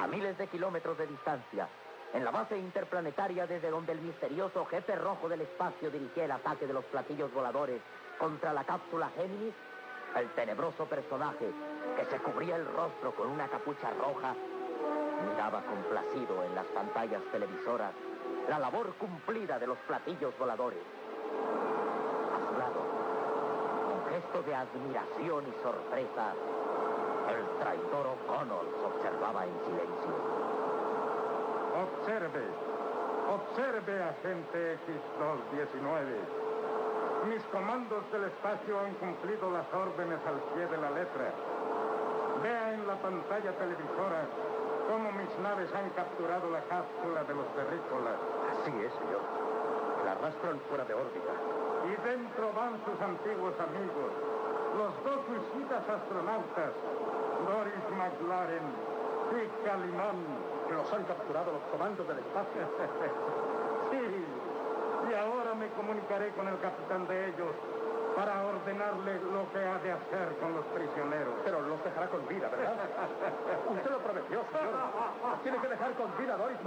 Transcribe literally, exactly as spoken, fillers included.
miles de kilómetros de distancia, en la base interplanetaria desde donde el misterioso jefe rojo del espacio dirigía el ataque de los platillos voladores contra la cápsula Géminis, el tenebroso personaje que se cubría el rostro con una capucha roja miraba complacido en las pantallas televisoras la labor cumplida de los platillos voladores. A su lado, con gesto de admiración y sorpresa, el traidor O'Connell observaba en silencio. Observe, observe, agente X dos diecinueve. Mis comandos del espacio han cumplido las órdenes al pie de la letra. Vea en la pantalla televisora cómo mis naves han capturado la cápsula de los terrícolas. Así es, señor. La arrastran fuera de órbita. Y dentro van sus antiguos amigos, los dos suicidas astronautas, Doris McLaren y Calimán. Los han capturado los comandos del espacio. Sí, y ahora me comunicaré con el capitán de ellos para ordenarle lo que ha de hacer con los prisioneros. Pero los dejará con vida, ¿verdad? Usted lo prometió, señor. Tiene que dejar con vida a Doris